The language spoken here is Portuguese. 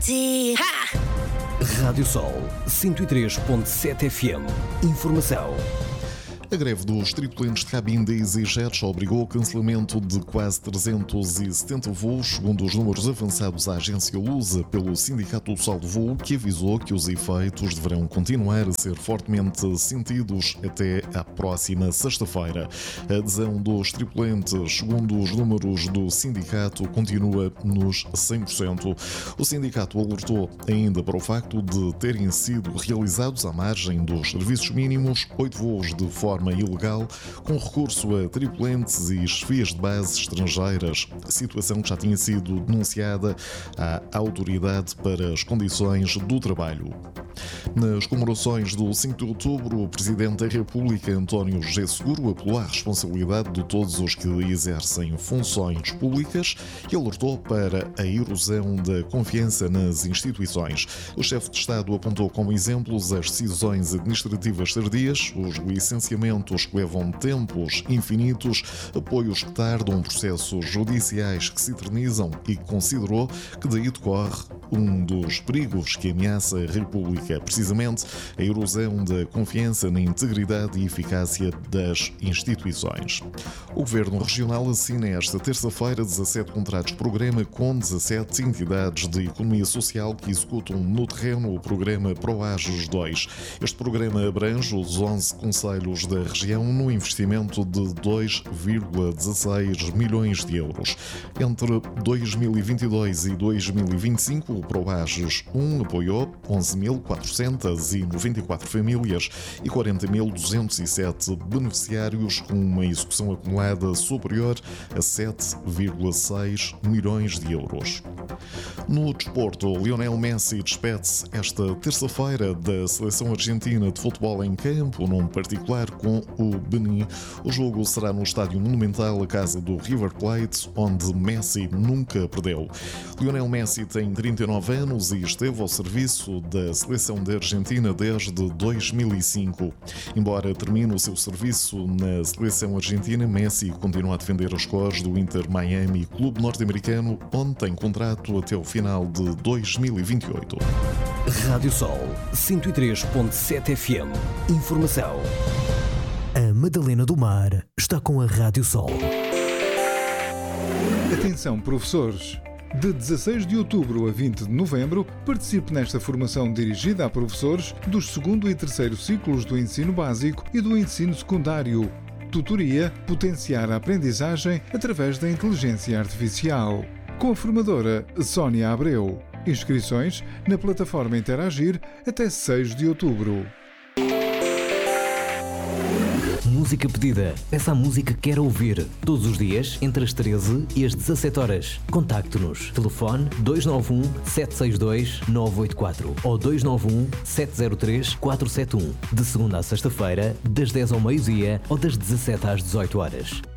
Rádio Sol 103.7 FM. Informação. A greve dos tripulantes de cabine da EasyJet obrigou o cancelamento de quase 370 voos, segundo os números avançados à agência Lusa pelo Sindicato Sol de Voo, que avisou que os efeitos deverão continuar a ser fortemente sentidos até à próxima sexta-feira. A adesão dos tripulantes, segundo os números do sindicato, continua nos 100%. O sindicato alertou ainda para o facto de terem sido realizados à margem dos serviços mínimos 8 voos de forma ilegal, com recurso a tripulantes e chefias de bases estrangeiras, situação que já tinha sido denunciada à Autoridade para as Condições do Trabalho. Nas comemorações do 5 de outubro, o Presidente da República, António José Seguro, apelou à responsabilidade de todos os que exercem funções públicas e alertou para a erosão da confiança nas instituições. O chefe de Estado apontou como exemplos as decisões administrativas tardias, os licenciamentos que levam tempos infinitos, apoios que tardam, processos judiciais que se eternizam e considerou que daí decorre um dos perigos que ameaça a República, precisamente a erosão da confiança na integridade e eficácia das instituições. O Governo Regional assina esta terça-feira 17 contratos de programa com 17 entidades de economia social que executam no terreno o programa ProAgos 2. Este programa abrange os 11 concelhos da região no investimento de 2,16 milhões de euros. Entre 2022 e 2025, o ProAgos 1 apoiou 11.494 famílias e 40.207 beneficiários, com uma execução acumulada superior a 7,6 milhões de euros. No desporto, Lionel Messi despede-se esta terça-feira da seleção argentina de futebol em campo, num particular com o Benin. O jogo será no Estádio Monumental, a casa do River Plate, onde Messi nunca perdeu. Lionel Messi tem 39 anos e esteve ao serviço da seleção da Argentina desde 2005. Embora termine o seu serviço na seleção argentina, Messi continua a defender as cores do Inter Miami, clube norte-americano, onde tem contrato até o final de 2028. Rádio Sol 103.7 FM. Informação. A Madalena do Mar está com a Rádio Sol. Atenção, professores! De 16 de outubro a 20 de novembro, participe nesta formação dirigida a professores dos segundo e terceiro ciclos do ensino básico e do ensino secundário. Tutoria: potenciar a aprendizagem através da inteligência artificial. Com a formadora Sónia Abreu. Inscrições na plataforma Interagir até 6 de outubro. Música pedida. Peça a música que quer ouvir. Todos os dias, entre as 13 e as 17 horas. Contacte-nos. Telefone 291 762 984 ou 291 703 471. De segunda a sexta-feira, das 10 ao meio-dia ou das 17 às 18 horas.